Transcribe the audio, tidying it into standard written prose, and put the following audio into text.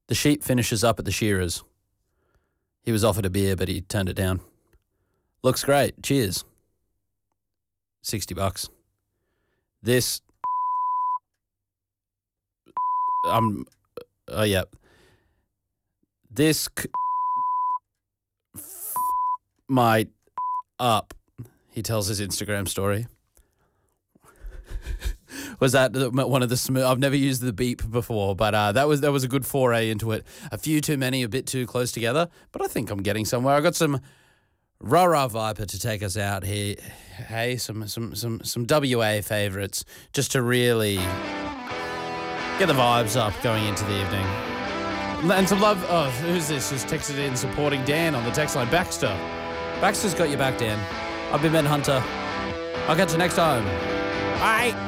The sheep finishes up at the shearers. He was offered a beer, but he turned it down. Looks great. Cheers. $60. This... Oh, yeah. This... might up, he tells his Instagram story. Was that one of the smooth? I've never used the beep before, but that was a good foray into it. A few too many, a bit too close together, but I think I'm getting somewhere. I got some Rah Viper to take us out here. Hey, some WA favourites just to really get the vibes up going into the evening. And some love. Oh, who's this? Just texted in supporting Dan on the text line. Baxter. Baxter's got your back, Dan. I've been Ben Hunter. I'll catch you next time. Bye.